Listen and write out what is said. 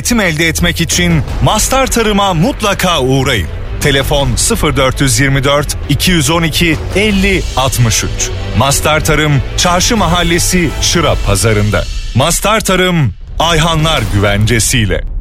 üretim elde etmek için Mastar Tarım'a mutlaka uğrayın. Telefon 0424 212 50 63. Mastar Tarım, Çarşı Mahallesi, Şıra Pazarında. Mastar Tarım, Ayhanlar güvencesiyle.